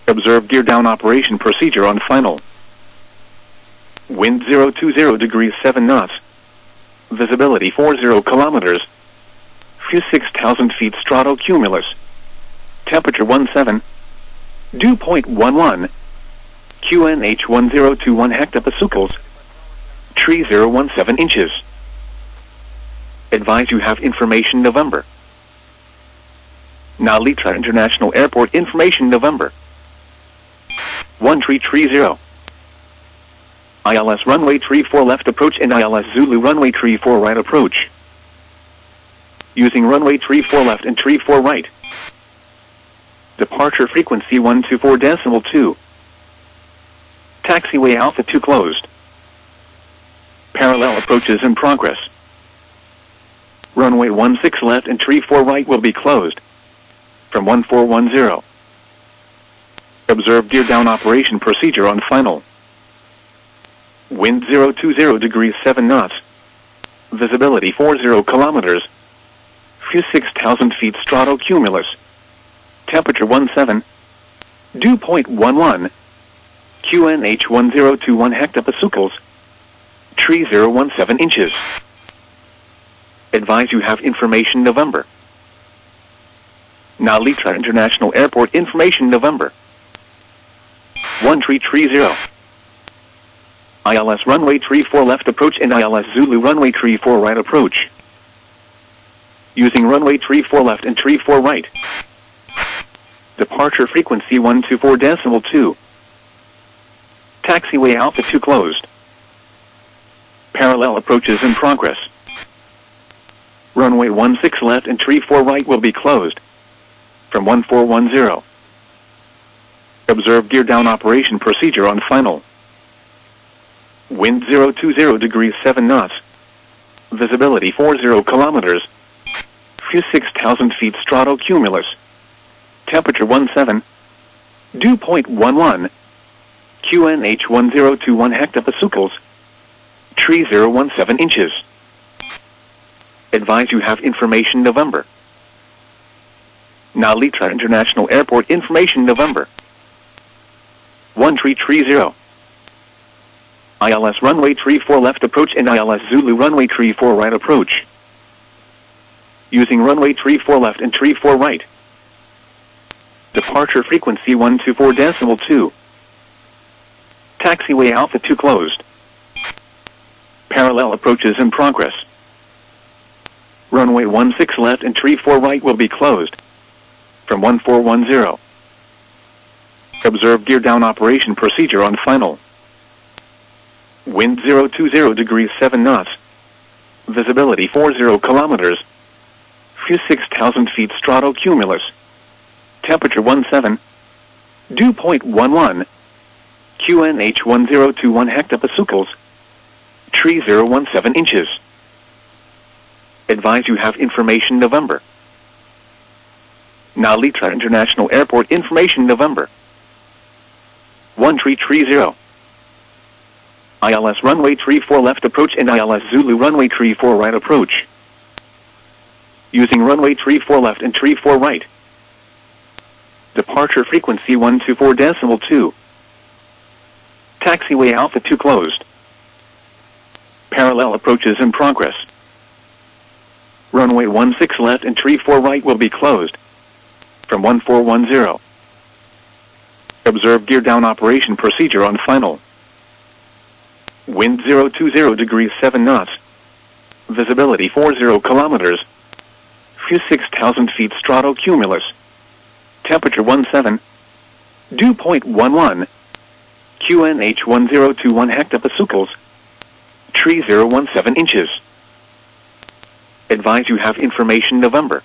Observe gear down operation procedure on final. Wind 020 degrees 7 knots. Visibility 40 kilometers. Few 6,000 feet stratocumulus. Temperature 17. Dew point 11. QNH 1021 hectopascals. Tree 017 inches. Advise you have information November. Nalita International Airport information November. 1330. ILS runway 34 left approach and ILS Zulu runway 34 right approach. Using runway 34 left and 34 right. Departure frequency 124.2. Taxiway Alpha 2 closed. Parallel approaches in progress. Runway 16 left and 34 right will be closed. From 1410. Observe gear down operation procedure on final. Wind 020 degrees 7 knots. Visibility 40 kilometers. Few 6,000 feet stratocumulus. Temperature 17. Dew point 11. QNH 1021 hectopascals. Tree 017 inches. Advise you have information November. Nalita International Airport information November. 1330. ILS runway 34 left approach and ILS Zulu runway 34 right approach. Using runway 34 left and 34 right. Departure frequency 124.2. Taxiway Alpha 2 closed. Parallel approaches in progress. Runway 16 left and 34 right will be closed. From 1410. Observe gear down operation procedure on final. Wind 020 degrees 7 knots. Visibility 40 kilometers. Few 6,000 feet stratocumulus. Temperature 17. Dew point 11. QNH 1021 hectopascals. Tree 017 inches. Advise you have information November. Nalita International Airport information November. 1330. ILS runway 34 left approach and ILS Zulu runway 34 right approach. Using runway 34 left and 34 right. Departure frequency 124.2. Taxiway Alpha 2 closed. Parallel approaches in progress. Runway 16 left and 34 right will be closed. From 1410. Observe gear down operation procedure on final. Wind 020 degrees 7 knots. Visibility 40 kilometers. Few 6,000 feet stratocumulus. Temperature 17. Dew point 11. QNH 1021 hectopascals. Tree 017 inches. Advise you have information November. Nalita International Airport information November. 1330. ILS runway 34 left approach and ILS Zulu runway 34 right approach. Using runway 34 left and 34 right. Departure frequency 124.2. Taxiway Alpha 2 closed. Parallel approaches in progress. Runway 16 left and 34 right will be closed. From 1410. Observe gear down operation procedure on final. Wind 020 degrees 7 knots. Visibility 40 kilometers. Few 6,000 feet stratocumulus. Temperature 17. Dew point 11. QNH 1021 hectopascals. Tree 017 inches. Advise you have information November.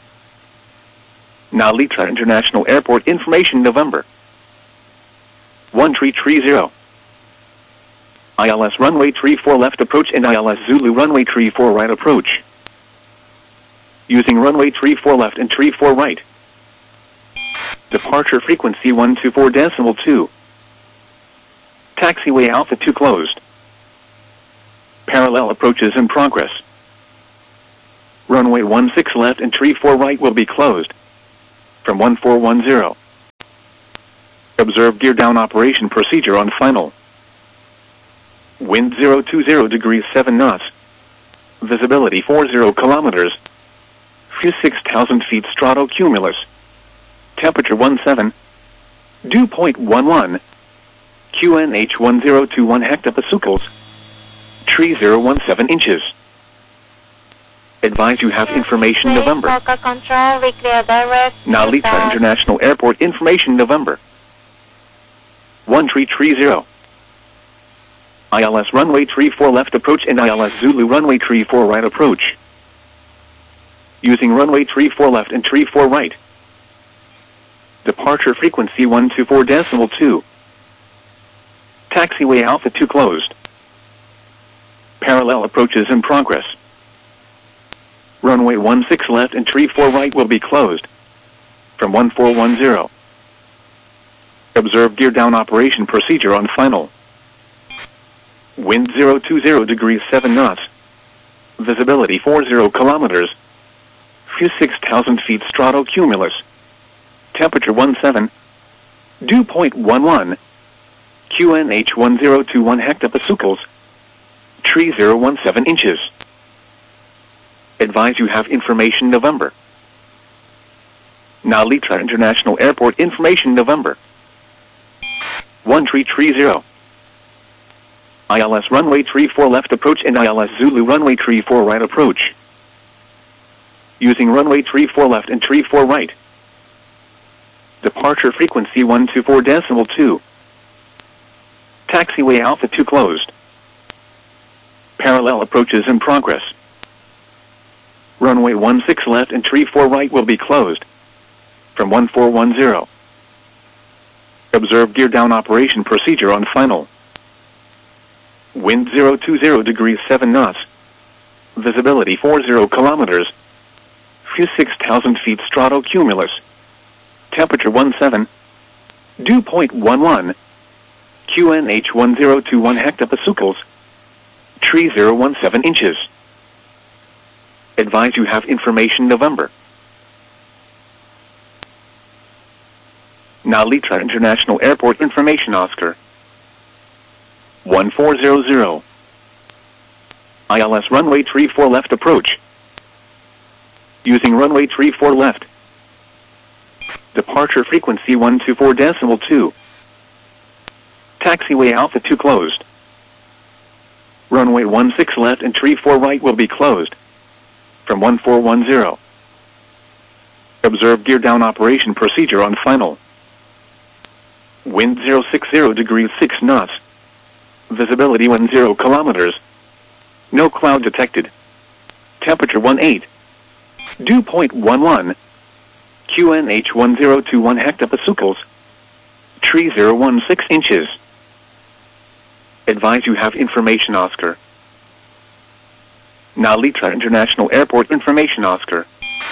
Nalita International Airport information November. 1330. ILS runway 34 left approach and ILS Zulu runway 34 right approach. Using runway 34 left and 34 right. Departure frequency 124.2. Taxiway Alpha 2 closed. Parallel approaches in progress. Runway 16 left and 34 right will be closed. From 1410. Observe gear down operation procedure on final. Wind 020 degrees 7 knots. Visibility 40 kilometers. Few 6,000 feet stratocumulus. Temperature 17. Dew point 11. QNH 1021 hectopascals. Tree 017 inches. Advise you have information November. Control, we clear direct. Nalita International Airport information November. 1330. ILS runway 34 left approach and ILS Zulu runway 34 right approach. Using runway 34 left and 34 right. Departure frequency 124.2. Taxiway Alpha 2 closed. Parallel approaches in progress. Runway 16 left and 34 right will be closed. From 1410. Observe gear down operation procedure on final. Wind 020 degrees 7 knots. Visibility 40 kilometers. Few 6,000 feet stratocumulus. Temperature 17. Dew point 11. QNH 1021 hectopascals. Tree 017 inches. Advise you have information November. Nalita International Airport information November. 1330. ILS runway 34 left approach and ILS Zulu runway 34 right approach. Using runway 34 left and 34 right. Departure frequency 124.2. Taxiway Alpha 2 closed. Parallel approaches in progress. Runway 16 left and 34 right will be closed. From 1410. Observe gear down operation procedure on final. Wind 020 degrees 7 knots. Visibility 40 kilometers. Few 6,000 feet stratocumulus. Temperature 17. Dew point 11. QNH 1021 hectopascals. Tree 017 inches. Advise you have information November. Nalita International Airport information Oscar. 1400. ILS runway 34 left approach. Using runway 34 left. Departure frequency 124.2. Taxiway Alpha 2 closed. Runway 16 left and 34 right will be closed. From 1410. Observe gear down operation procedure on final. Wind 060 degrees 6 knots. Visibility 10 kilometers. No cloud detected. Temperature 18. Dew point 11. QNH 1021 hectopascals. Tree 016 inches. Advise you have information Oscar. Nalita International Airport information Oscar.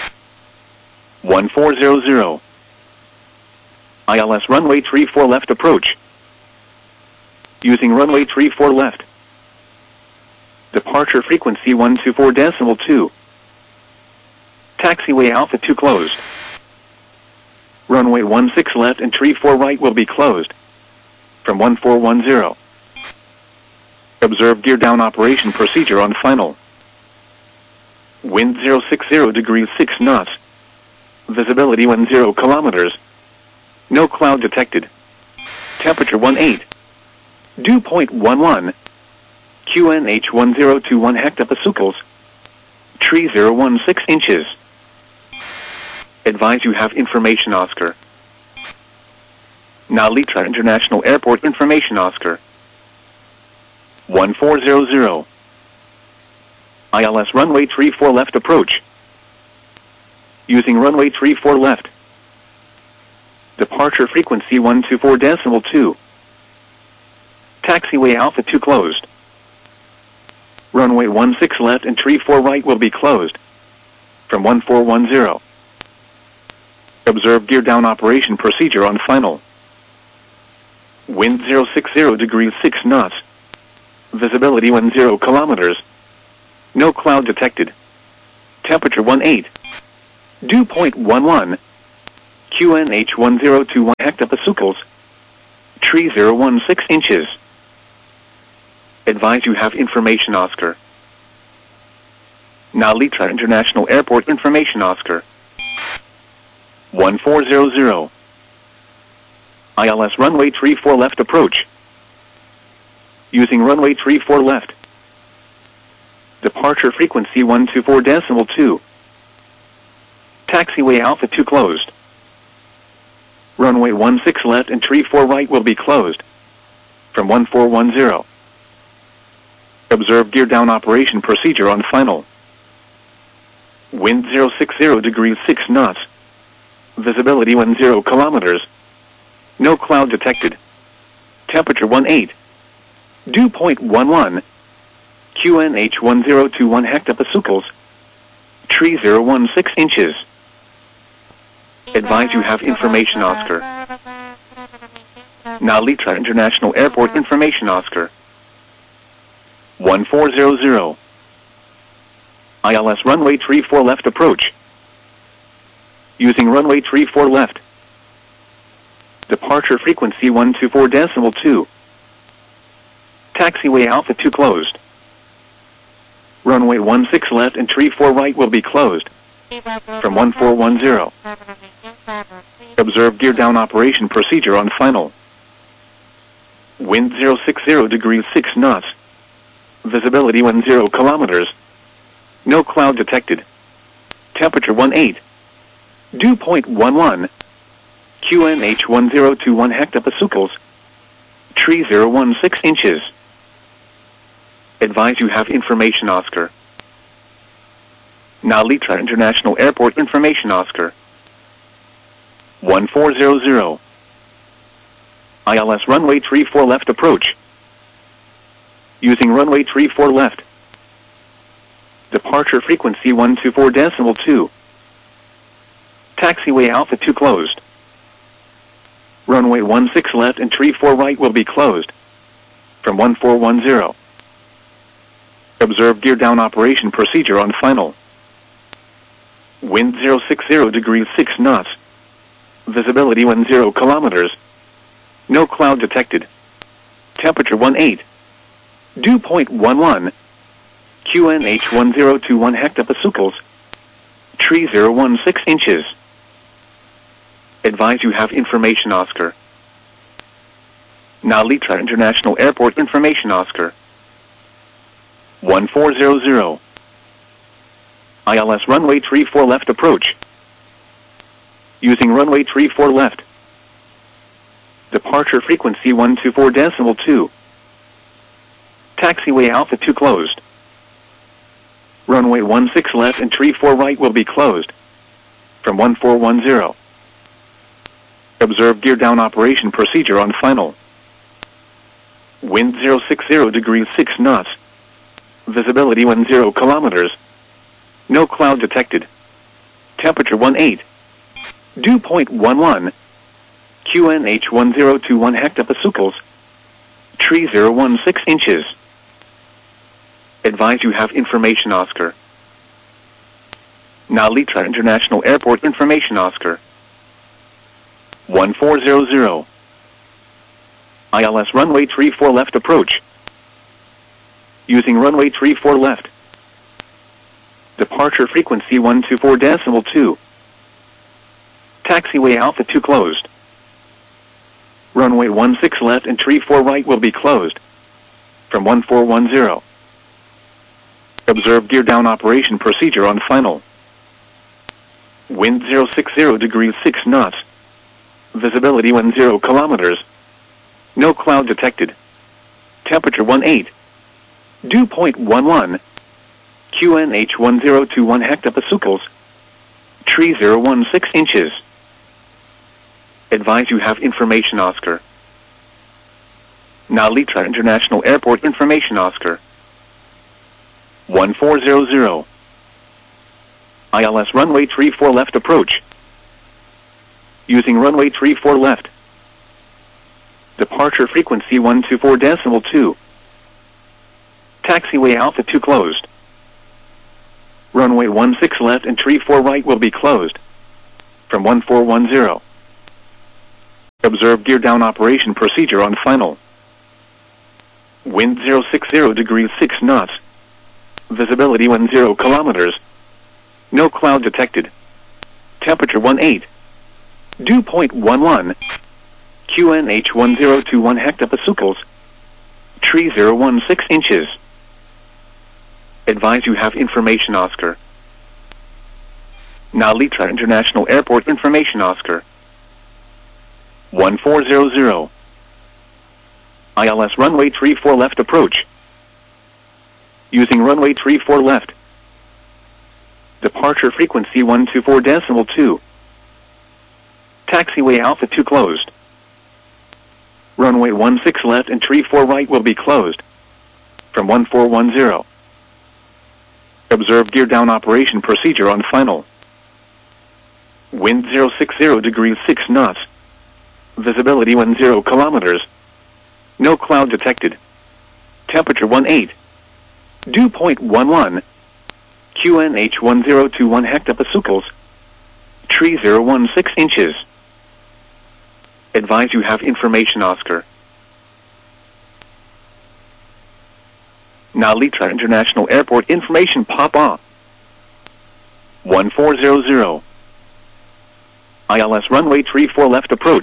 1400. ILS runway 34 left approach. Using runway 34 left. Departure frequency 124.2. Taxiway Alpha 2 closed. Runway 16 left and 34 right will be closed. From 1410. Observe gear down operation procedure on final. Wind 060 degrees 6 knots. Visibility 10 kilometers. No cloud detected. Temperature 18. Dew point 11. QNH 1021 hectopascals. Tree 016 inches. Advise you have information Oscar. Nalita International Airport information Oscar. 1400. ILS runway 34 left approach. Using runway 34 left. Departure frequency 124.2. Taxiway Alpha 2 closed. Runway 16 left and 34 right will be closed. From 1410. Observe gear down operation procedure on final. Wind 060 degrees 6 knots. Visibility 10 kilometers. No cloud detected. Temperature 18. Dew point 11. QNH 1021 hectopascals. Tree 016 inches. Advise you have information, Oscar. Now Litra International Airport information, Oscar. 1400. ILS runway 34 left approach. Using runway 34 left. Departure frequency 124.2. Taxiway Alpha 2 closed. Runway 16 left and 34 right will be closed. From 1410. Observe gear down operation procedure on final. Wind 060 degrees 6 knots. Visibility 10 kilometers. No cloud detected. Temperature 18. Dew point 11. QNH 1021 hectopascals. Tree 016 inches. Advise you have information, Oscar. Now Litra International Airport information, Oscar. 1400. ILS runway 34 left approach. Using runway 34 left. Departure frequency 124.2. Taxiway Alpha 2 closed. Runway 16 left and 34 right will be closed. From 1410. Observe gear down operation procedure on final. Wind 060 degrees 6 knots. Visibility 10 kilometers. No cloud detected. Temperature 18. Dew point 11. QNH 1021 hectopascals. Tree 016 inches. Advise you have information, Oscar. Now Litra International Airport information, Oscar. 1400. ILS runway 34 left approach. Using runway 34 left. Departure frequency 124.2. Taxiway Alpha 2 closed. Runway 16 left and 34 right will be closed. From 1410. Observe gear down operation procedure on final. Wind 060 degrees 6 knots. Visibility 10 kilometers. No cloud detected. Temperature 18. Dew point 11. QNH 1021 hectopascals. Tree 016 inches. Advise you have information, Oscar. Now Litra International Airport information, Oscar. 1400. ILS runway 34 left approach. Using runway 34 left. Departure frequency 124.2. Taxiway Alpha 2 closed. Runway 16 left and 34 right will be closed. From 1410. Observe gear down operation procedure on final. Wind 060 degrees 6 knots. Visibility 10 kilometers. No cloud detected. Temperature 18. Dew point 11. QNH 1021 hectopascals. Tree 016 inches. Advise you have information, Oscar. Now Litra International Airport information, Oscar. 1400. ILS runway 34 left approach. Using runway 34 left. Departure frequency 124.2. Taxiway Alpha 2 closed. Runway 16 left and 34 right will be closed. From 1410. Observe gear down operation procedure on final. Wind 060 degrees 6 knots. Visibility 10 kilometers. No cloud detected. Temperature 18. Dew point 11. QNH 1021 hectopascals. Tree 016 inches. Advise you have information, Oscar. Now Litra International Airport information, Oscar. 1400. ILS runway 34 left approach. Using runway 34 left. Departure frequency 124.2. Taxiway Alpha 2 closed. Runway 16 left and 34 right will be closed. From 1410. Observe gear down operation procedure on final. Wind 060 degrees 6 knots. Visibility 10 kilometers. No cloud detected. Temperature 18. Dew point 11. QNH 1021 hectopascals. Tree 016 inches. Advise you have information, Oscar. Now Litra International Airport information, Oscar. 1400. ILS runway 34 left approach. Using runway 34 left. Departure frequency 124.2. Taxiway Alpha 2 closed. Runway 16 left and 34 right will be closed. From 1410. Observe gear down operation procedure on final. Wind 060 degrees 6 knots. Visibility 10 kilometers. No cloud detected. Temperature 18. Dew point 11. QNH 1021 hectopascals. Tree 016 inches. Advise you have information, Oscar. Now Litra International Airport information pop-on. 1400. ILS runway 34 left approach.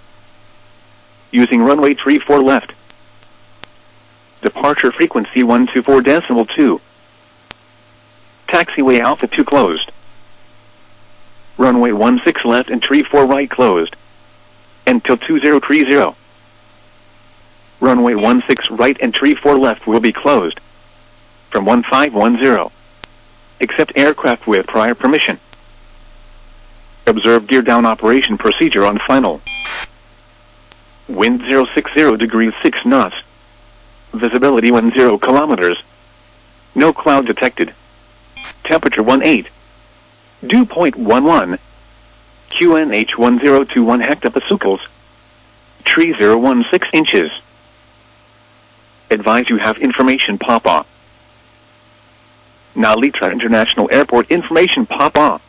Using runway 34 left. Departure frequency 124.2. Taxiway Alpha 2 closed. Runway 16 left and 34 right closed. Until 2030. Runway 16 right and 34 left will be closed. From 1510. Except aircraft with prior permission. Observe gear down operation procedure on final. Wind 060 degrees 6 knots. Visibility 10 kilometers. No cloud detected. Temperature 18. Dew point 11. QNH 1021 hectopascals. Tree 016 inches. Advise you have information pop-on. Now Litra International Airport information pop-on.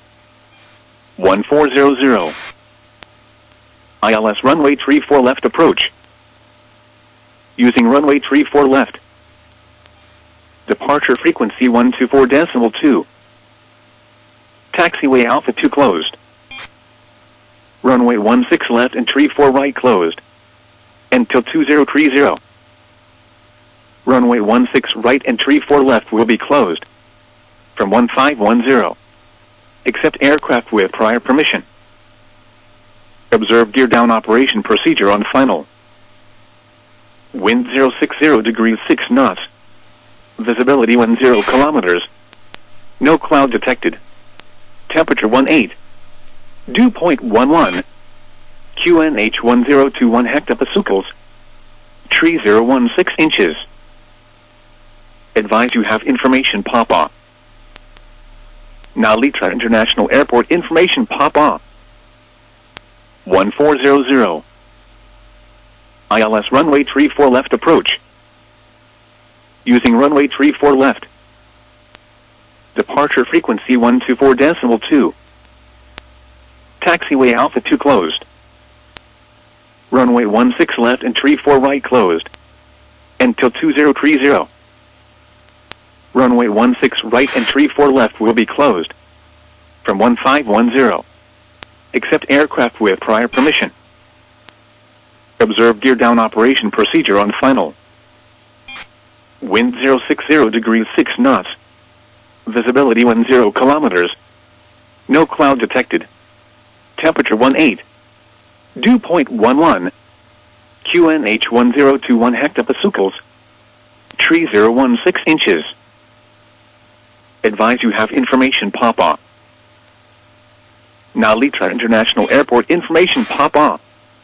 1400. ILS runway 34 left approach. Using runway 34 left. Departure frequency 124.2. Taxiway Alpha 2 closed. Runway 16 left and 34 right closed. Until 2030. Runway 16 right and 34 left will be closed. From 1510. Except aircraft with prior permission. Observe gear down operation procedure on final. Wind 060 degrees 6 knots. Visibility 10 kilometers. No cloud detected. Temperature 18. Dew point 11. QNH 1021 hectopascals. Tree 016 inches. Advise you have information pop-on. Now Litra International Airport information pop-on. 1400. ILS runway 34 left approach. Using runway 34 left. Departure frequency 124.2. Taxiway Alpha 2 closed. Runway 16 left and 34 right closed. Until 2030. Runway 16 right and 34 left will be closed. From 1510. Except aircraft with prior permission. Observe gear down operation procedure on final. Wind 060 degrees 6 knots. Visibility 10 kilometers. No cloud detected. Temperature 18. Dew point 11. QNH 1021 hectopascals. Tree 016 inches. Advise you have information pop-on. Now Litra International Airport information pop-on.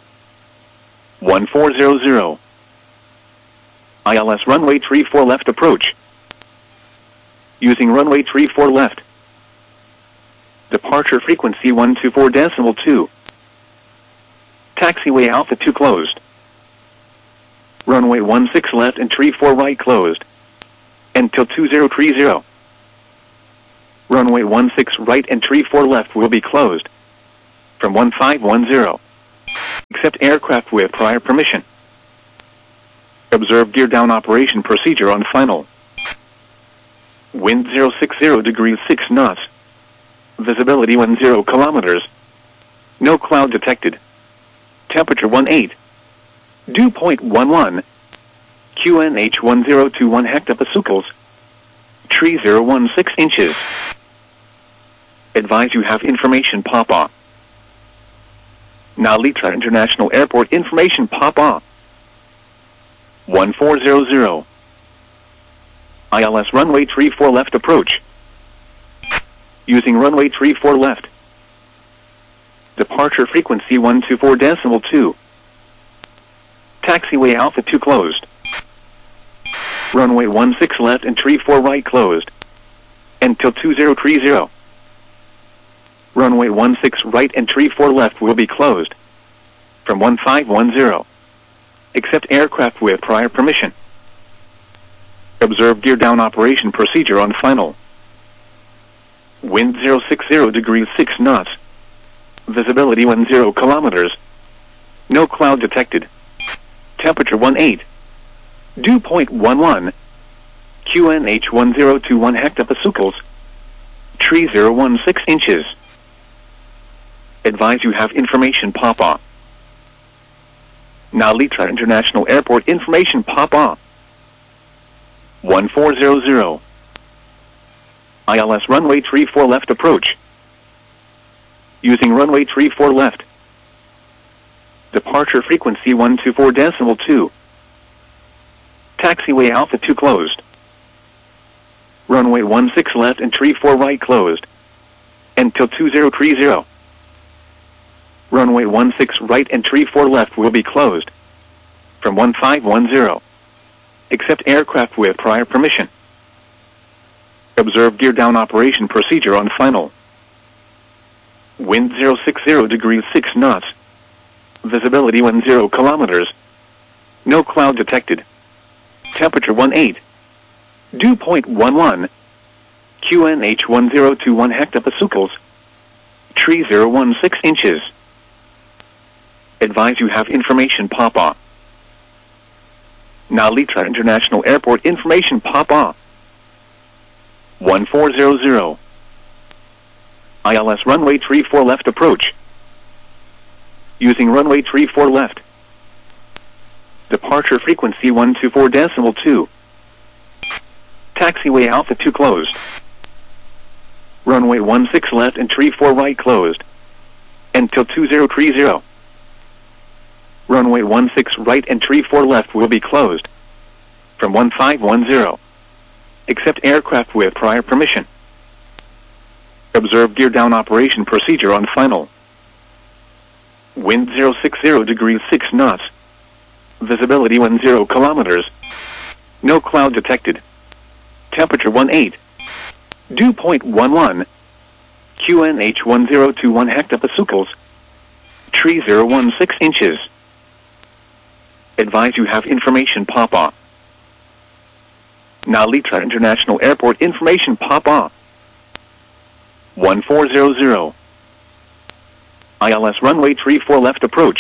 1400. ILS runway 34 left approach. Using runway 34 left. Departure frequency 124.2. Taxiway Alpha 2 closed. Runway 16 left and 34 right closed. Until 2030. Runway 16 right and 34 left will be closed. From 1510. Accept aircraft with prior permission. Observe gear down operation procedure on final. Wind 060 degrees 6 knots. Visibility 10 kilometers. No cloud detected. Temperature 18. Dew point 11. QNH 1021 hectopascals. Tree 016 inches. Advise you have information pop-on. Nalita International Airport information pop-on. 1400. ILS runway 34 left approach. Using runway 34 left. Departure frequency 124.2. Taxiway Alpha 2 closed. Runway 16 left and 34 right closed. Until 2030. Runway 16 right and 34 left will be closed. From 1510. Accept aircraft with prior permission. Observe gear down operation procedure on final. Wind 060 degrees 6 knots. Visibility 10 kilometers. No cloud detected. Temperature 18. Dew point 11. QNH 1021 hectopascals. Tree 016 inches. Advise you have information pop-on. Nalita International Airport information pop-on. 1400. ILS runway 34 left approach. Using runway 34 left. Departure frequency 124.2. Taxiway Alpha 2 closed. Runway 16 left and 34 right closed. Until 2030. Runway 16 right and 34 left will be closed. From 1510. Accept aircraft with prior permission. Observe gear down operation procedure on final. Wind 060 degrees 6 knots. Visibility 10 kilometers. No cloud detected. Temperature 18. Dew point 11. QNH 1021 hectopascals. Tree 016 inches. Advise you have information pop-on. Nalita International Airport information pop-on. 1400. ILS runway 34 left approach. Using runway 34 left. Departure frequency 124.2. Taxiway Alpha 2 closed. Runway 16 left and 34 right closed. Until 2030. Runway 16 right and 34 left will be closed. From 1510. Accept aircraft with prior permission. Observe gear down operation procedure on final. Wind 060 degrees 6 knots. Visibility 10 kilometers. No cloud detected. Temperature 18. Dew point 11. QNH 1021 hectopascals. Tree 016 inches. Advise you have information pop-on. Nalita International Airport information pop-on. 1400. ILS runway 34 left approach.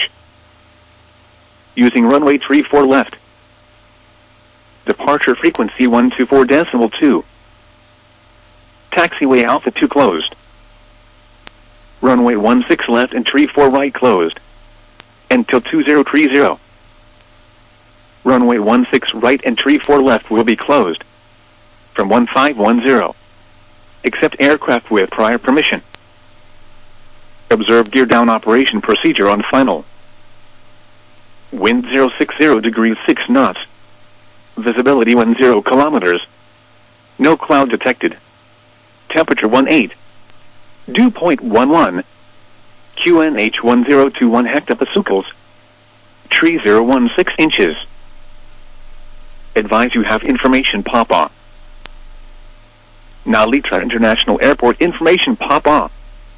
Using runway 34 left. Departure frequency 124.2. Taxiway Alpha 2 closed. Runway 16 left and 34 right closed. Until 2030. Runway 16 right and 34 left will be closed. From 1510. Accept aircraft with prior permission. Observe gear down operation procedure on final. Wind 060 degrees 6 knots. Visibility 10 kilometers. No cloud detected. Temperature 18. Dew point 11. QNH 1021 hectopascals. Tree 016 inches. Advise you have information pop-on. Nalita International Airport information pop-on.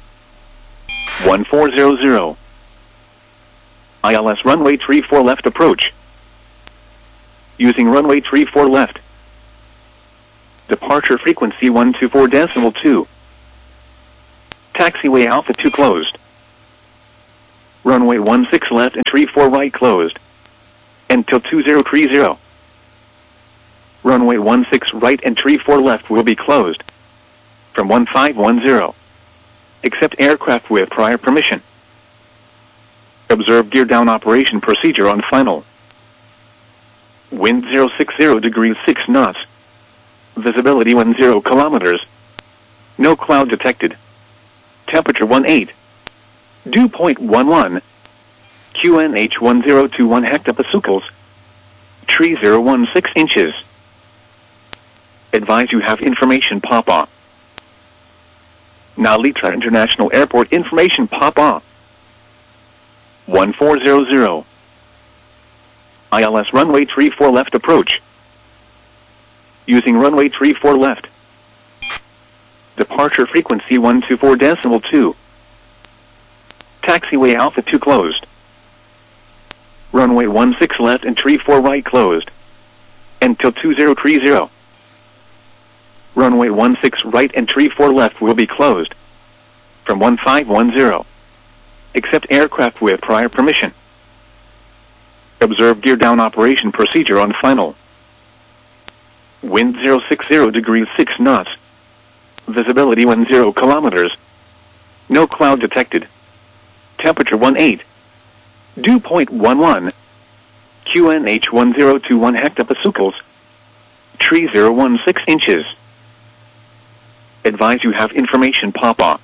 1400. ILS runway 34 left approach. Using runway 34 left. Departure frequency 124.2. Taxiway Alpha 2 closed. Runway 16 left and 34 right closed. Until 2030. Runway 16 right and 34 left will be closed. From 1510. Accept aircraft with prior permission. Observe gear down operation procedure on final. Wind 060 degrees 6 knots. Visibility 10 kilometers. No cloud detected. Temperature 18. Dew point 11. QNH 1021 hectopascals. Tree 016 inches. Advise you have information pop-on. Nalitra International Airport information pop-on. 1400. ILS runway 34 left approach. Using runway 34 left. Departure frequency 124.2. Taxiway Alpha 2 closed. Runway 16 left and 34 right closed. Until 2030. Runway 16 right and 34 left will be closed. From 1510. Accept aircraft with prior permission. Observe gear down operation procedure on final. Wind 060 degrees 6 knots. Visibility 10 kilometers. No cloud detected. Temperature 18. Dew point 11. QNH 1021 hectopascals. Tree 016 inches. Advise you have information pop-on.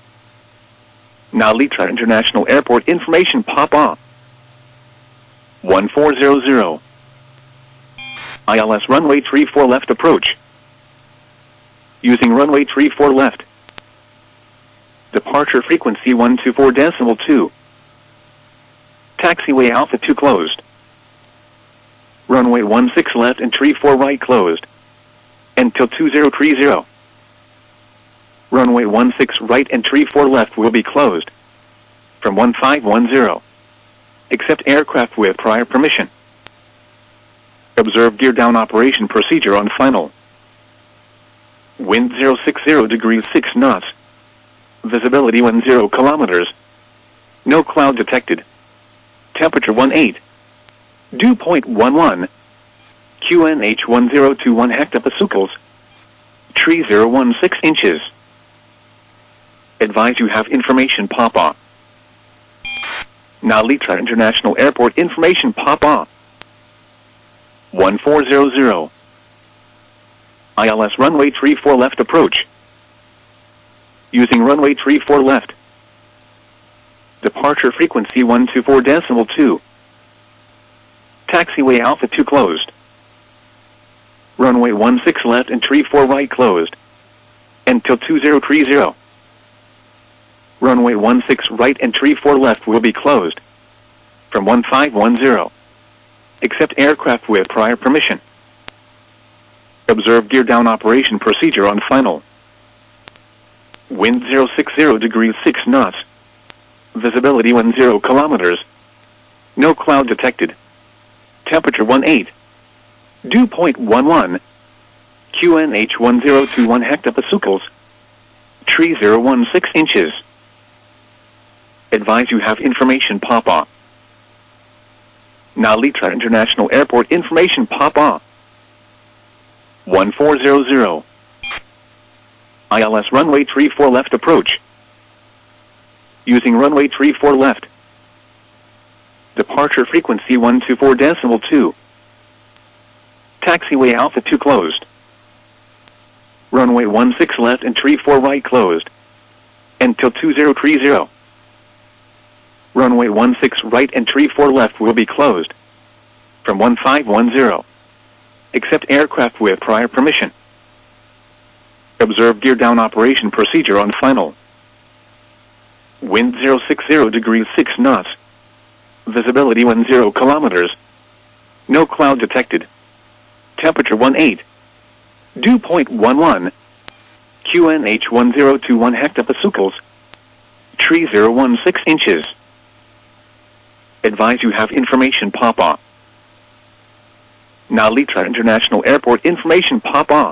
Nalitra International Airport information pop-on. 1400. ILS runway 34 left approach. Using runway 34 left. Departure frequency 124.2. Taxiway Alpha 2 closed. Runway 16 left and 34 right closed. Until 2030. Runway 16 right and 34 left will be closed. From 1510. Accept aircraft with prior permission. Observe gear down operation procedure on final. Wind 060 degrees 6 knots. Visibility 10 kilometers. No cloud detected. Temperature 18. Dew point 11. QNH 1021 hectopascals. Tree 016 inches. Advise you have information pop-on. Nalitra International Airport information pop-on. 1400. ILS runway 34 left approach. Using runway 34 left. Departure frequency 124.2. Taxiway Alpha 2 closed. Runway 16 left and 34 right closed. Until 2030. Runway 16 right and 34 left will be closed. From 1510. Accept aircraft with prior permission. Observe gear down operation procedure on final. Wind 060 degrees 6 knots. Visibility 10 kilometers. No cloud detected. Temperature 18. Dew point 11. QNH 1021 hectopascals. Tree 016 inches. Advise you have information pop-on. Nalitra International Airport information pop-on. 1400. ILS runway 34 left approach. Using runway 34 left. Departure frequency 124.2. Taxiway Alpha 2 closed. Runway 16 left and 34 right closed. Until 2030. Runway 16 right and 34 left will be closed. From 1510. Accept aircraft with prior permission. Observe gear down operation procedure on final. Wind 060 degrees 6 knots. Visibility 10 kilometers. No cloud detected. Temperature 18. Dew point 11. QNH 1021 hectopascals. Tree 016 inches. Advise you have information pop-on. Nalitra International Airport information pop-on.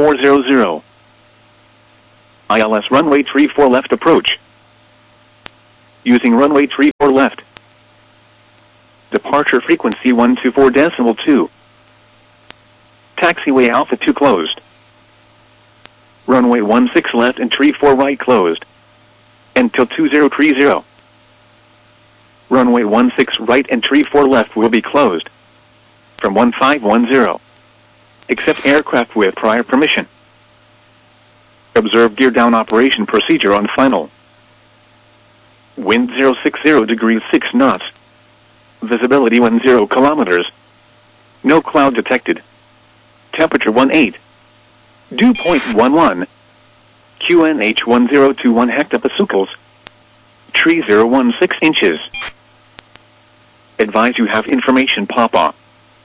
1400. ILS runway 34 left approach. Using runway 34 left. Departure frequency 124.2. Taxiway Alpha 2 closed. Runway 16 left and 34 right closed. Until 2030. Runway 16 right and 34 left will be closed. From 1510. Except aircraft with prior permission. Observe gear down operation procedure on final. Wind 060 degrees 6 knots. Visibility 10 kilometers. No cloud detected. Temperature 18. Dew point 11. QNH 1021 hectopascals. Tree 016 inches. Advise you have information pop-on.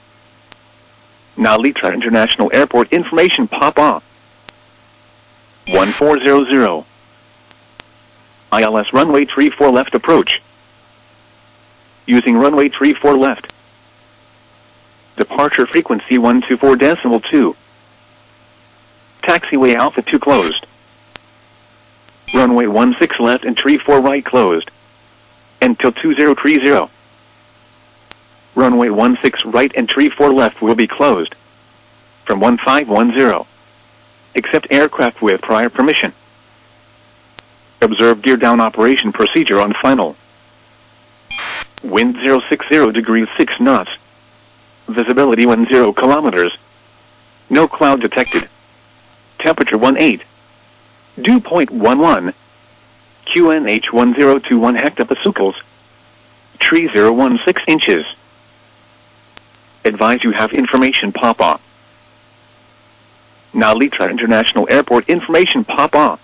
Nalitra International Airport information pop-on. 1400. ILS runway 34 left approach. Using runway 34 left. Departure frequency 124.2. Taxiway Alpha 2 closed. Runway 16 left and 34 right closed. Until 2030. Runway 16 right and 34 left will be closed. From 1510. Except aircraft with prior permission. Observe gear down operation procedure on final. Wind 060 degrees 6 knots. Visibility 10 kilometers. No cloud detected. Temperature 18. Dew point 11. QNH 1021 hectopascals. Tree 016 inches. Advise you have information pop-on. Nalitra International Airport information pop-on.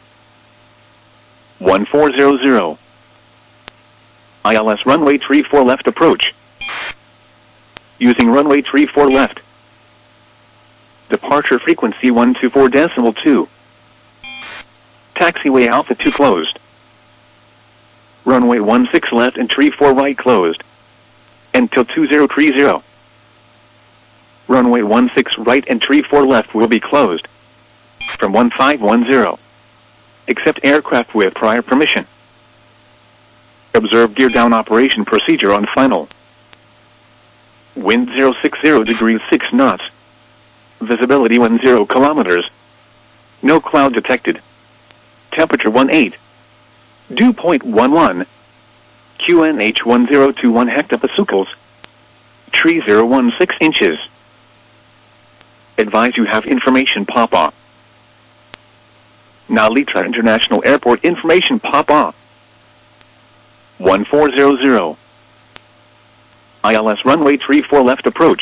1400. ILS runway 34 left approach. Using runway 34 left. Departure frequency 124.2. Taxiway Alpha 2 closed. Runway 16 left and 34 right closed. Until 2030. Runway 16 right and 34 left will be closed. From 1510. Except aircraft with prior permission. Observe gear down operation procedure on final. Wind 060 degrees 6 knots. Visibility 10 kilometers. No cloud detected. Temperature 18. Dew point 11. QNH 1021 hectopascals. Tree 016 inches. Advise you have information pop-on. Nalitra International Airport information pop-on. 1400. ILS runway 34 left approach.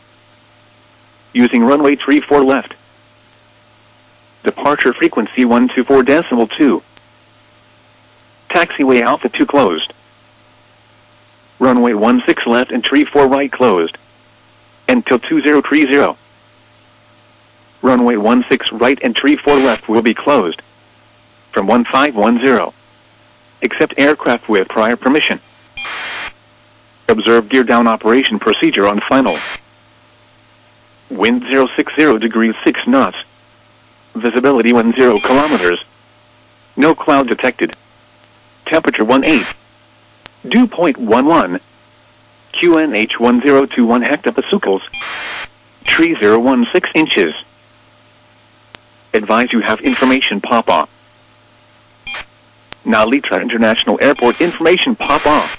Using runway 34 left. Departure frequency 124.2. Taxiway Alpha 2 closed. Runway 16 left and 34 right closed. Until 2030. Runway 16 right and 34 left will be closed. From 1510. Except aircraft with prior permission. Observe gear down operation procedure on final. Wind 060 degrees 6 knots. Visibility 10 kilometers. No cloud detected. Temperature 18. Dew point 11. QNH 1021 hectopascals. Tree 016 inches. Advise you have information pop-on. Nalitra International Airport information pop-on.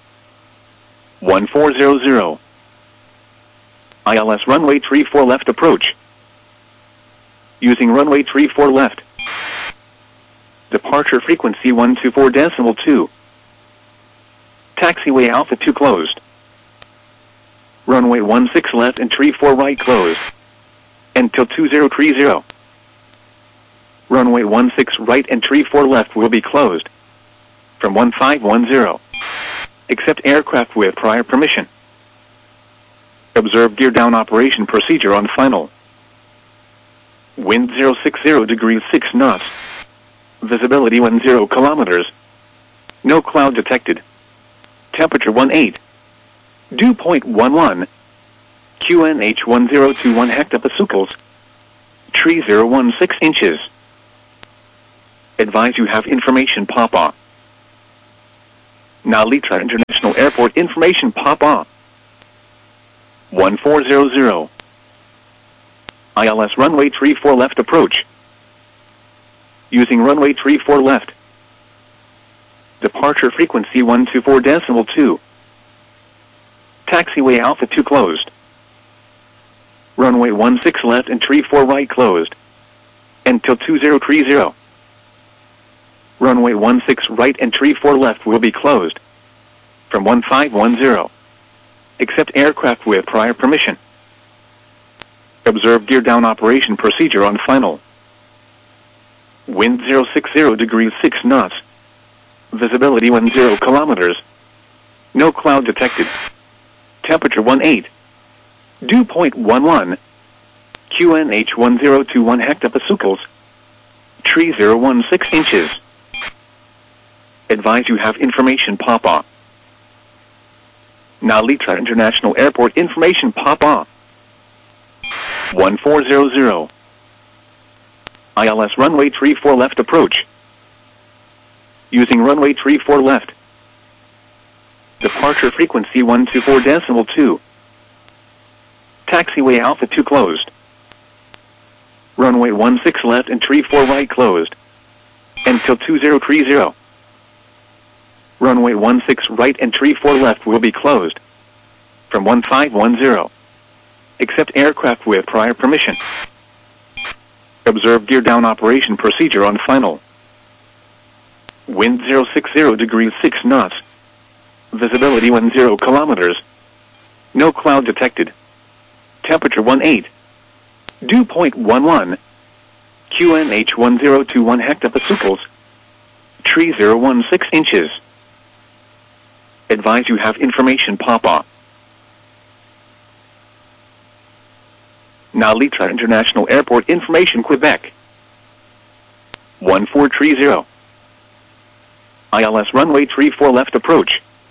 1400. ILS runway 34 left approach. Using runway 34 left. Departure frequency 124.2. Taxiway Alpha 2 closed. Runway 16 left and 34 right closed. Until 2030. Runway 16 right and 34 left will be closed. From 1510. Except aircraft with prior permission. Observe gear down operation procedure on final. Wind 060 degrees 6 knots. Visibility 10 kilometers. No cloud detected. Temperature 18. Dew point 11. QNH 1021 hectopascals. Tree 016 inches. Advise you have information pop-on. Nalita International Airport information pop-up. 1400. ILS runway 34 left approach. Using runway 34 left. Departure frequency 124.2. Taxiway Alpha 2 closed. Runway 16 left and 34 right closed. Until 2030. Runway 16 right and 34 left will be closed. From 1510. Except aircraft with prior permission. Observe gear down operation procedure on final. Wind 060 degrees 6 knots. Visibility 10 kilometers. No cloud detected. Temperature 18. Dew point 11. QNH 1021 hectopascals. Tree 016 inches. Advise you have information pop-up. Nalita International Airport information pop-up. 1400. ILS runway 34 left approach. Using runway 34 left. Departure frequency 124.2. Taxiway Alpha 2 closed. Runway 16 left and 34 right closed. Until 2030. Runway 16 right and 34 left will be closed. From 1510. Except aircraft with prior permission. Observe gear down operation procedure on final. Wind 060 degrees 6 knots. Visibility 10 kilometers. No cloud detected. Temperature 18. Dew point 11. QNH 1021 hectopascals. Tree 016 inches. Advise you have information pop-up. Nalita International Airport information Quebec. 1430. ILS runway 34 left approach.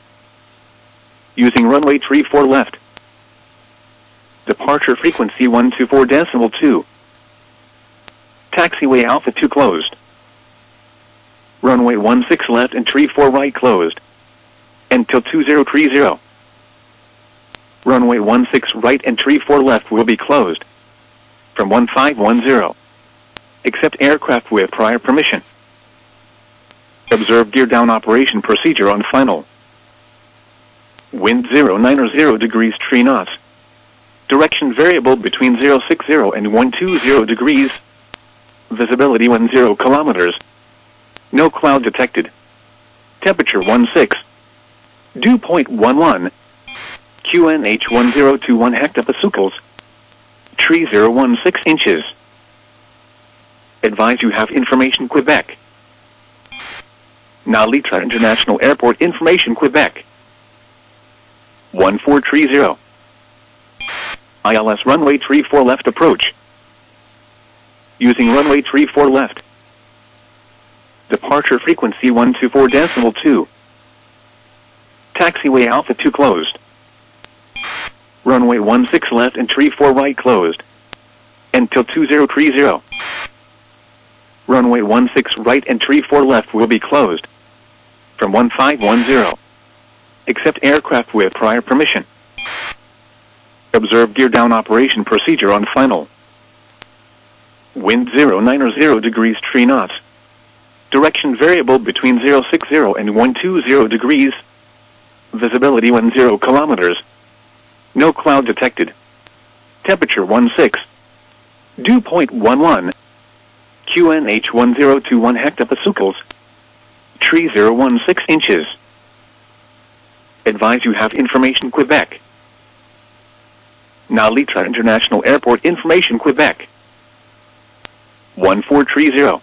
Using runway 34 left. Departure frequency 124.2. Taxiway Alpha 2 closed. Runway 16 left and 34 right closed. Until 2030. Runway 16 right and 34 left will be closed. From 1510. Except aircraft with prior permission. Observe gear down operation procedure on final. Wind 090 degrees 3 knots. Direction variable between 060 and 120 degrees. Visibility 10 kilometers. No cloud detected. Temperature 16. Dew point 11. QNH 1021 hectopascals. Tree 016 inches. Advise you have information Quebec. Nalita International Airport information Quebec. 1430. ILS runway 34 left approach. Using runway 34 left. Departure frequency 124.2. Taxiway Alpha 2 closed. Runway 16 left and 34 right closed. Until 2030. Runway 16 right and 34 left will be closed. From 1510. Except aircraft with prior permission. Observe gear down operation procedure on final. Wind 090 degrees 3 knots. Direction variable between 060 and 120 degrees. Visibility 10 kilometers. No cloud detected. Temperature 16. Dew point 11. QNH 1021 hectopascals. Tree 016 inches. Advise you have information Quebec. Nalita International Airport information Quebec. 1430.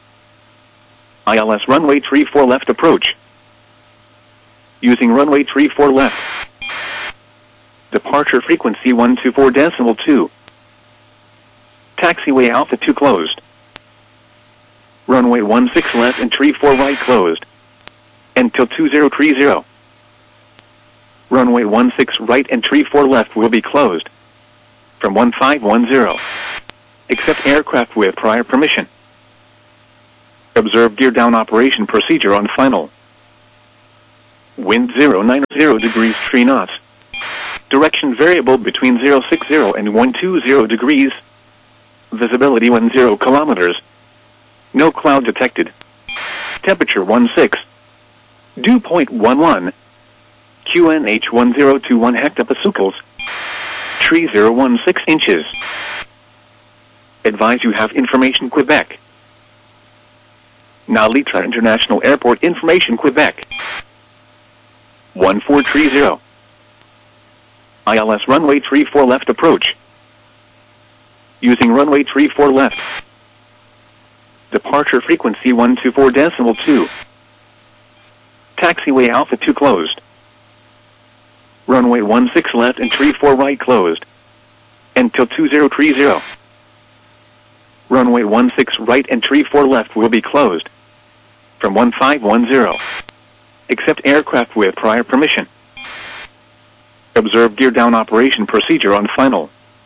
ILS runway 34 left approach. Using runway 34 left. Departure frequency 124.2. Taxiway Alpha 2 closed. Runway 16 left and 34 right closed. Until 2030. Runway 16 right and 34 left will be closed. From 1510. Except aircraft with prior permission. Observe gear down operation procedure on final. Wind 090 degrees 3 knots. Direction variable between 060 and 120 degrees. Visibility 10 kilometers. No cloud detected. Temperature 16. Dew point 11. QNH 1021 hectopascals. Tree 016 inches. Advise you have information Quebec. Now Litra International Airport information Quebec. 1430. ILS runway 34 left approach. Using runway 34 left. Departure frequency 124.2. Taxiway Alpha 2 closed. Runway 16 left and 34 right closed. Until 2030. Runway 16 right and 34 left will be closed. From 1510. Except aircraft with prior permission. Observe gear down operation procedure on final.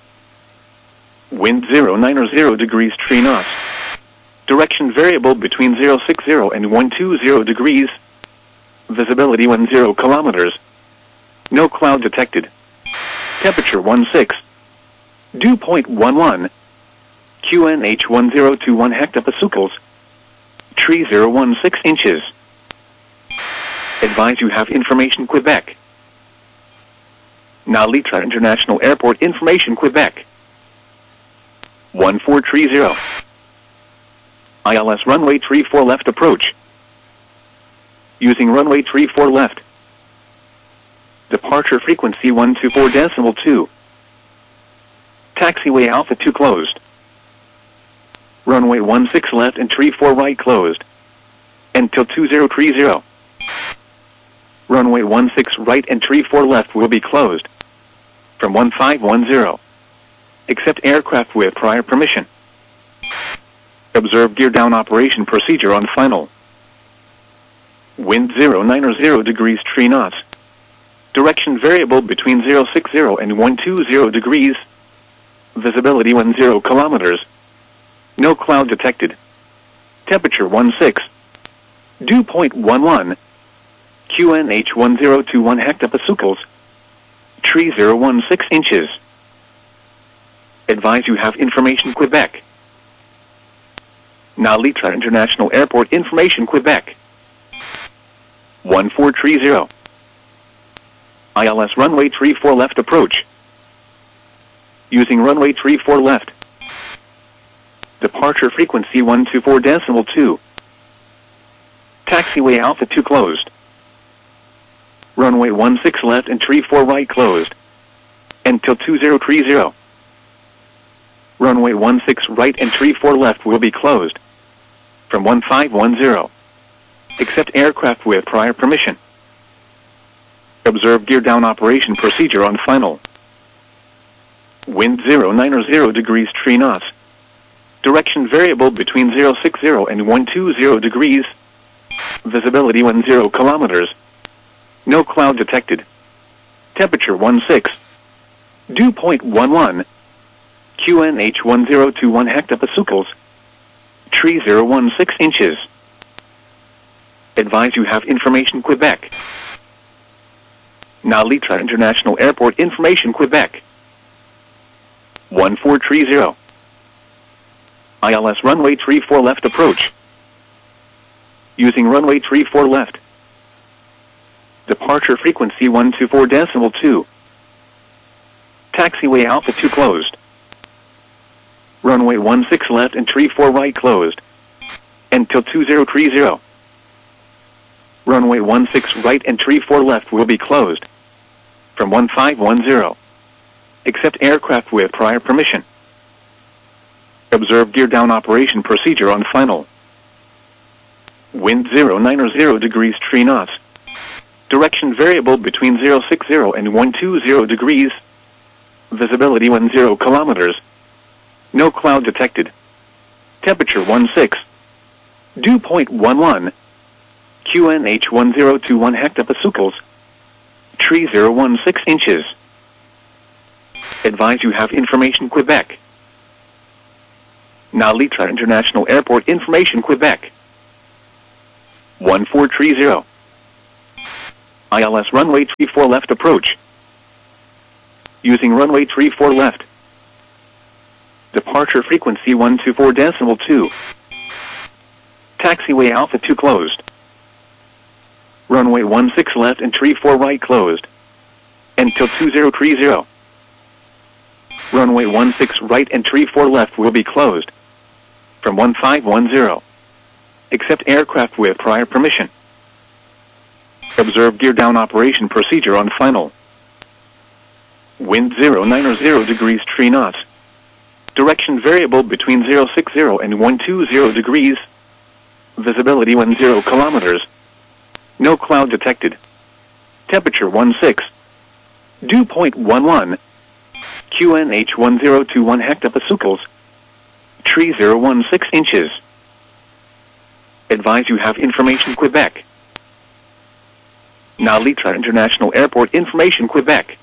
Wind 090 degrees 3 knots. Direction variable between 060 and 120 degrees. Visibility 10 kilometers. No cloud detected. Temperature 16. Dew point 11. QNH 1021 hectopascals. Tree 016 inches. Advise you have information Quebec. Now Litra International Airport information Quebec. 1430. ILS runway 34 left approach. Using runway 34 left. Departure frequency 124.2. Taxiway Alpha 2 closed. Runway 16 left and 34 right closed. Until 2030. Runway 16 right and 34 left will be closed. From 1510. Except aircraft with prior permission. Observe gear down operation procedure on final. Wind 090 degrees 3 knots. Direction variable between 060 and 120 degrees. Visibility 10 kilometers. No cloud detected. Temperature 16. Dew point 11. QNH 1021 hectopascals. Tree 016 inches. Advise you have information Quebec. Now Litra International Airport information Quebec. 1430. ILS runway 34 left approach. Using runway 34 left. Departure frequency 124.2. Taxiway Alpha 2 closed. Runway 16 left and 34 right closed. Until 2030. Runway 16 right and 34 left will be closed. From 1510. Except aircraft with prior permission. Observe gear down operation procedure on final. Wind 090 degrees 3 knots. Direction variable between 060 and 120 degrees. Visibility 10 kilometers. No cloud detected. Temperature 16. Dew point 11. QNH 1021 hectopascals. Tree 016 inches. Advise you have information Quebec. Now Litra International Airport information Quebec. 1430. ILS runway 34 left approach. Using runway 34 left. Departure frequency 124.2. Taxiway Alpha 2 closed. Runway 16 left and 34 right closed. Until 2030. Runway 16 right and 34 left will be closed. From 1510. Except aircraft with prior permission. Observe gear down operation procedure on final. Wind 090 degrees 3 knots. Direction variable between 060 and 120 degrees. Visibility 10 kilometers. No cloud detected. Temperature 16. Dew point 11. QNH 1021 hectopascals. Tree 016 inches. Advise you have information Quebec. Now Litra International Airport information Quebec. 1430. ILS runway 34 left approach. Using runway 34 left. Departure frequency 124.2. Taxiway Alpha 2 closed. Runway 16 left and 34 right closed. Until 2030. Runway 16 right and 34 left will be closed. From 1510. Except aircraft with prior permission. Observe gear down operation procedure on final. Wind 090 degrees 3 knots. Direction variable between 060 and 120 degrees. Visibility 10 kilometers. No cloud detected. Temperature 16. Dew point 11. QNH 1021 hectopascals. 3016 inches. Advise you have information Quebec. Nalitra International Airport information Quebec.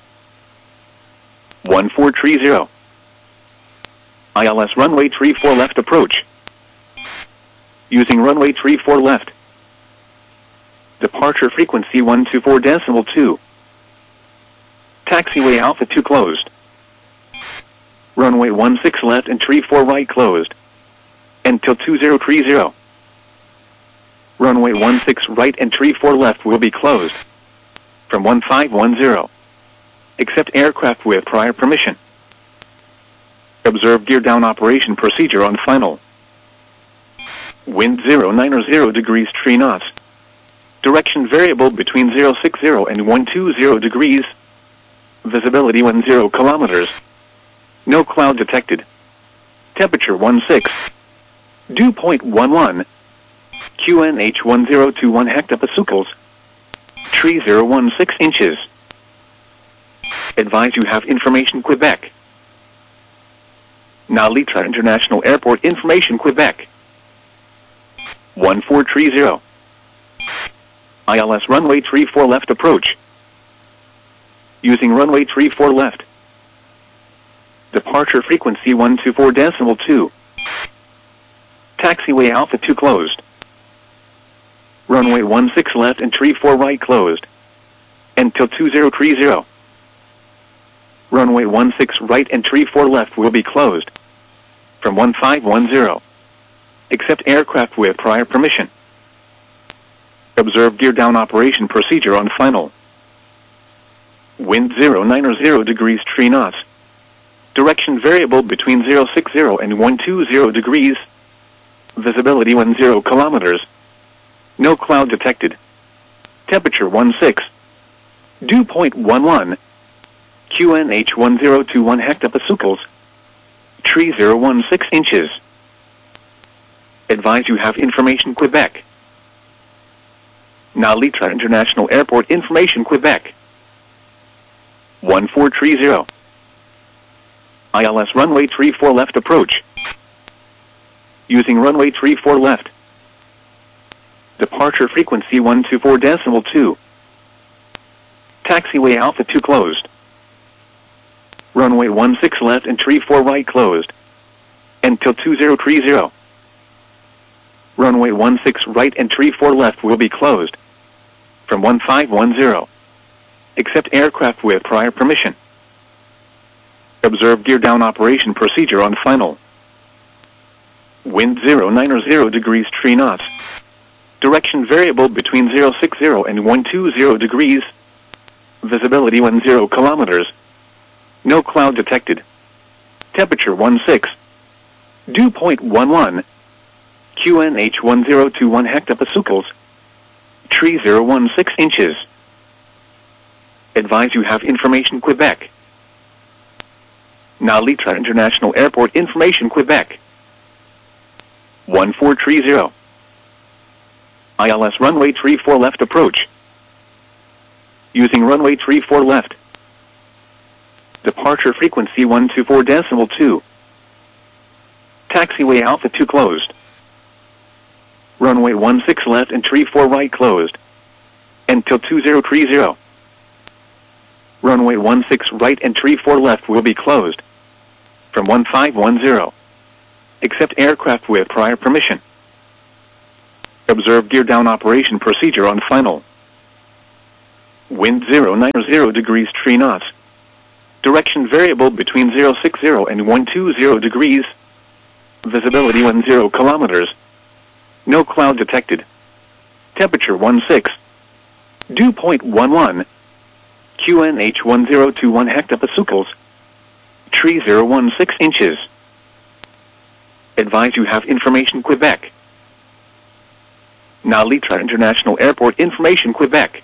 1430. ILS runway 34 left approach. Using runway 34 left. Departure frequency 124.2. Taxiway Alpha 2 closed. Runway 16 left and 34 right closed. Until 2030. Runway 16 right and 34 left will be closed. From 1510. Except aircraft with prior permission. Observe gear down operation procedure on final. Wind 090 degrees 3 knots. Direction variable between 060 and 120 degrees. Visibility 10 kilometers. No cloud detected. Temperature 16. Dew point 11. QNH 1021 hectopascals. 3016 inches. Advise you have information Quebec. Nalitra International Airport information Quebec. 1430. ILS runway 34 left approach. Using runway 34 left. Departure frequency 124.2. Taxiway Alpha 2 closed. Runway 16 left and 34 right closed. Until 2030. Runway 16 right and 34 left will be closed. From 1510. Except aircraft with prior permission. Observe gear down operation procedure on final. Wind 090 degrees 3 knots. Direction variable between 060 and 120 degrees. Visibility 10 kilometers. No cloud detected. Temperature 16. Dew point 11. QNH 1021 hectopascals. 3016 inches. Advise you have information Quebec. Nalitra International Airport information Quebec. 1430. ILS runway 34 left approach. Using runway 34 left. Departure frequency 124.2. Taxiway Alpha 2 closed. Runway 16 left and 34 right closed. Until 2030. Runway 16 right and 34 left will be closed. From 1510. Except aircraft with prior permission. Observe gear down operation procedure on final. Wind 090 degrees 3 knots. Direction variable between 060 and 120 degrees. Visibility 10 kilometers. No cloud detected. Temperature 16. Dew point 11. QNH 1021 hectopascals. 3016 inches. Advise you have information Quebec. Nalitra International Airport information Quebec. 1430. ILS runway 34 left approach. Using runway 34 left. Departure frequency 124.2. Taxiway Alpha 2 closed. Runway 16 left and 34 right closed. Until 2030. Runway 16 right and 34 left will be closed. From 1510. Except aircraft with prior permission. Observe gear down operation procedure on final. Wind 090 degrees 3 knots. Direction variable between 060 and 120 degrees. Visibility 10 kilometers. No cloud detected. Temperature 16. Dew point 11. QNH 1021 hectopascals. Tree 016 inches. Advise you have information Quebec. Nalitra International Airport information Quebec.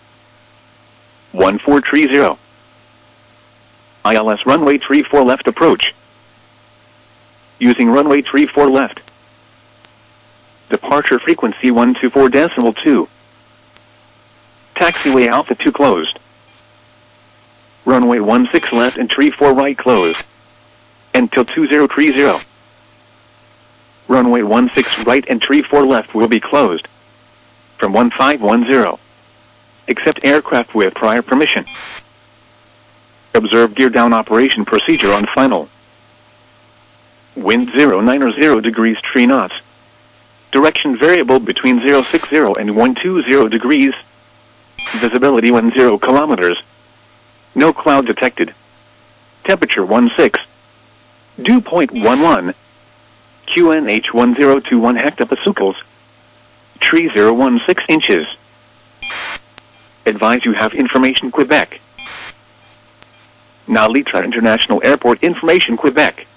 1430. ILS runway 34 left approach. Using runway 34 left. Departure frequency 124.2. Taxiway Alpha 2 closed. Runway 16 left and 34 right closed. Until 2030. Runway 16 right and 34 left will be closed. From 1510. Except aircraft with prior permission. Observe gear down operation procedure on final. Wind 090 degrees 3 knots. Direction variable between 060 and 120 degrees. Visibility 10 kilometers. No cloud detected. Temperature 16. Dew point 11. QNH 1021 hectopascals. Tree 016 inches. Advise you have information Quebec. Nalitra International Airport information Quebec.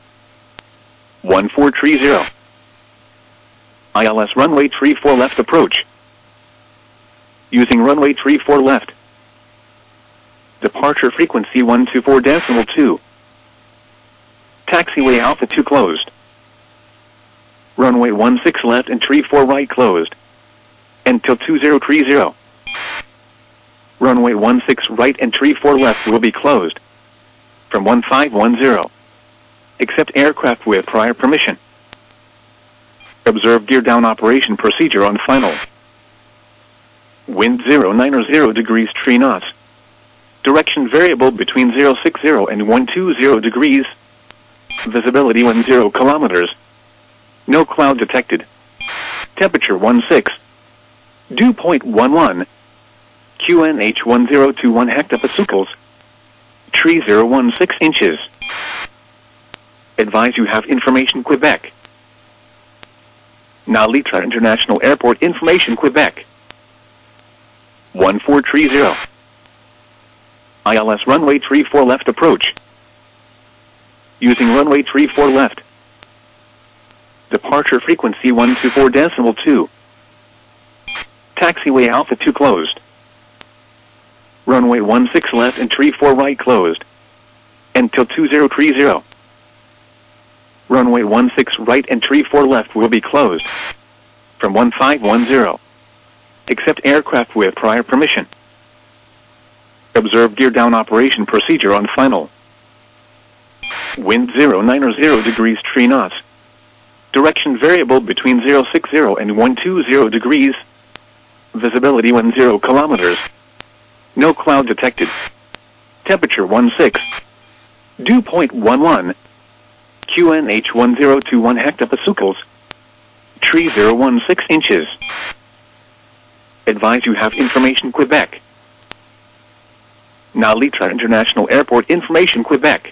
1430. ILS runway 34 left approach. Using runway 34 left. Departure frequency 124.2. Taxiway Alpha 2 closed. Runway 16 left and 34 right closed. Until 2030. Runway 16 right and 34 left will be closed. From 1510. Except aircraft with prior permission. Observe gear down operation procedure on final. Wind 090 degrees 3 knots. Direction variable between 060 and 120 degrees. Visibility 10 kilometers. No cloud detected. Temperature 16. Dew point 11. QNH 1021 hectopascals. Tree 016 inches. Advise you have information Quebec. Nalitra International Airport information Quebec. 1430. ILS runway 34 left approach. Using runway 34 left. Departure frequency 124.2. Taxiway Alpha 2 closed. Runway 16 left and 34 right closed. Until 2030. Runway 16 right and 34 left will be closed. From 1510. Except aircraft with prior permission. Observe gear down operation procedure on final. Wind 090 degrees 3 knots. Direction variable between 060 and 120 degrees. Visibility 10 kilometers. No cloud detected. Temperature 16. Dew point 11. QNH 1021 hectopascals. Tree 016 inches. Advise you have information Quebec. Nalitra International Airport information Quebec.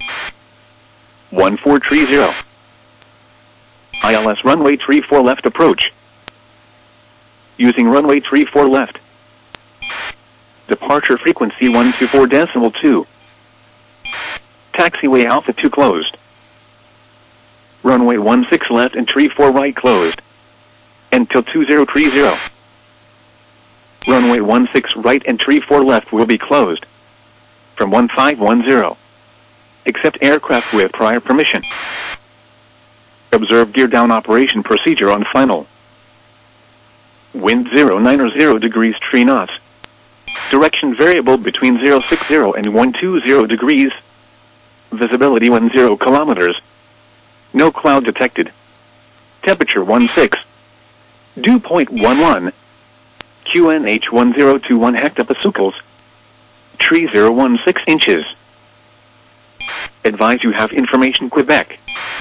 1430. ILS runway 34 left approach. Using runway 34 left. Departure frequency 124.2. Taxiway Alpha 2 closed. Runway 16 left and 34 right closed. Until 2030. Runway 16 right and 34 left will be closed. From 1510. Except aircraft with prior permission. Observe gear down operation procedure on final. Wind 090 degrees 3 knots. Direction variable between 060 and 120 degrees. Visibility 10 kilometers. No cloud detected. Temperature 16. Dew point 11. QNH 1021 hectopascals. Tree 016 inches. Advise you have information Quebec.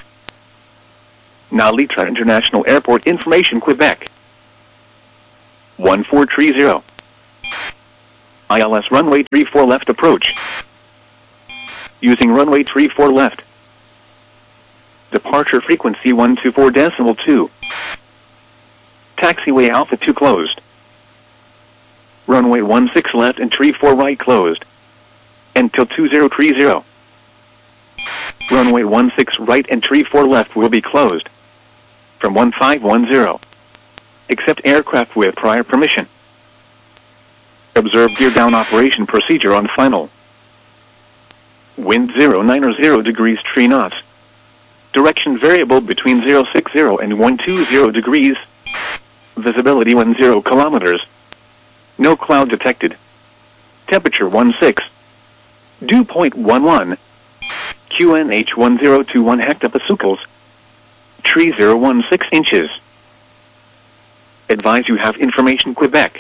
Nalitra International Airport information Quebec. 1430. ILS runway 34 left approach. Using runway 34 left. Departure frequency 124.2. Taxiway Alpha 2 closed. Runway 16 left and 34 right closed. Until 2030. Runway 16 right and 34 left will be closed. From 1510. Except aircraft with prior permission. Observe gear down operation procedure on final. Wind 090 degrees 3 knots. Direction variable between 060 and 120 degrees. Visibility 10 kilometers. No cloud detected. Temperature 16. Dew point 11. QNH 1021 hectopascals. Tree 016 inches. Advise you have information Quebec.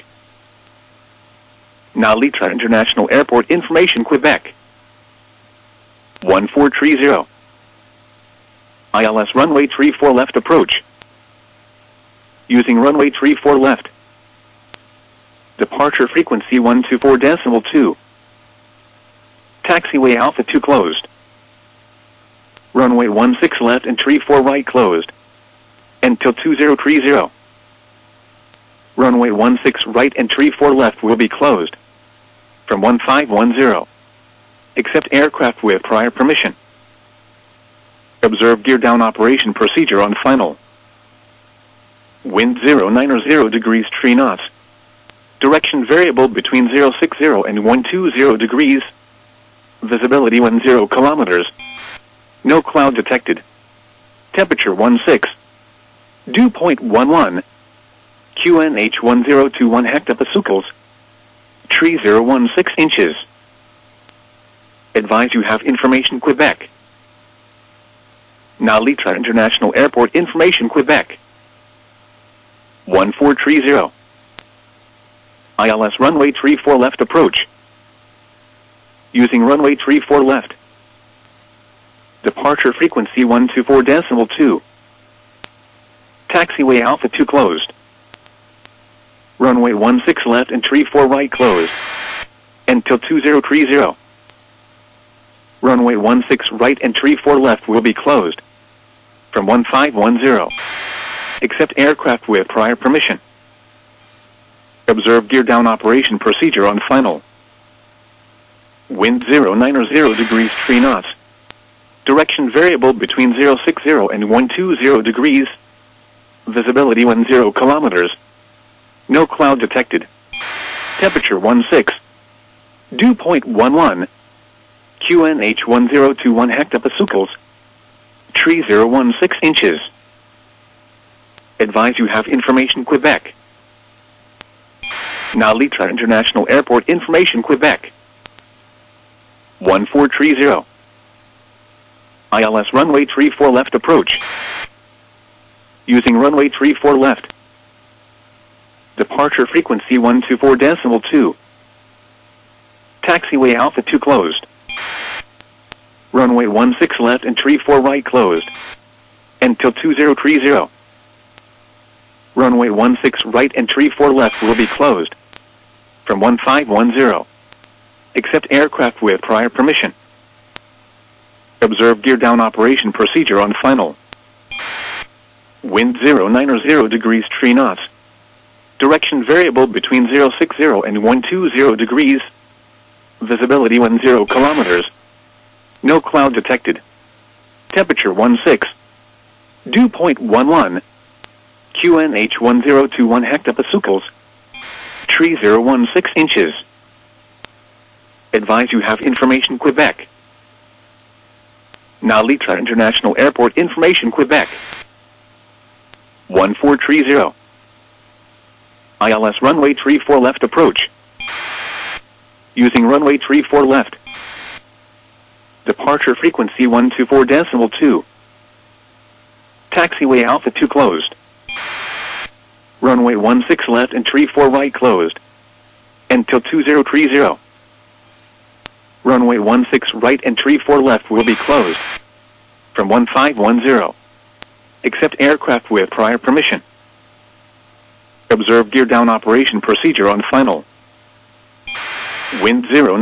Nalitra International Airport information Quebec. 1430. ILS runway 34 left approach. Using runway 34 left. Departure frequency 124.2. Taxiway Alpha 2 closed. Runway 16 left and 34 right closed. Until 2030. Runway 16 right and 34 left will be closed. From 1510. Except aircraft with prior permission. Observe gear down operation procedure on final. Wind 090 degrees 3 knots. Direction variable between 060 and 120 degrees. Visibility 10 kilometers. No cloud detected. Temperature 16. Dew point 11. QNH 1021 hectopascals. Tree 016 inches. Advise you have information Quebec. Nalitra International Airport information Quebec. 1430. ILS runway 34 left approach. Using runway 34 left. Departure frequency 124.2. Taxiway Alpha 2 closed. Runway 16 left and 34 right closed. Until 2030. Runway 16 right and 34 left will be closed. From 1510. Except aircraft with prior permission. Observe gear down operation procedure on final. Wind 090 degrees 3 knots. Direction variable between 060 and 120 degrees. Visibility 10 kilometers. No cloud detected. Temperature 16. Dew point 11. QNH 1021 hectopascals. Tree 016 inches. Advise you have information Quebec. Nalitra International Airport information Quebec. 1430. ILS runway 34 left approach. Using runway 34 left. Departure frequency 124.2. Taxiway Alpha 2 closed. Runway 16 left and 34 right closed. Until 2030. Runway 16 right and 34 left will be closed. From 1510. Except aircraft with prior permission. Observe gear down operation procedure on final. Wind 090 degrees 3 knots. Direction variable between 060 and 120 degrees. Visibility 10 kilometers. No cloud detected. Temperature 16. Dew point 11. QNH 1021 hectopascals. Tree 016 inches. Advise you have information Quebec. Nalitra International Airport information Quebec. 1430. ILS runway 34 left approach. Using runway 34 left. Departure frequency 124.2. Taxiway Alpha 2 closed. Runway 16 left and 34 right closed. Until 2030. Runway 16 right and 34 left will be closed. From 1510. Except aircraft with prior permission. Observe gear down operation procedure on final. Wind 0